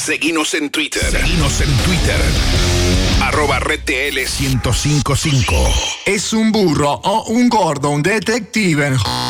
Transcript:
Seguinos en Twitter. @RedTL 1055. ¿Es un burro o un gordo, un detective?